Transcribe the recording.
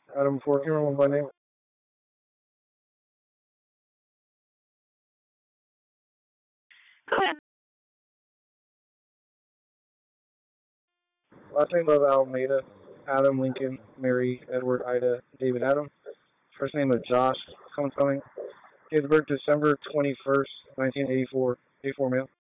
Adam 4, can you remember my name? Last name of Almeida, Adam Lincoln, Mary, Edward, Ida, David Adam. First name of Josh, homecoming. Date of birth December 21st, 1984, 84 male.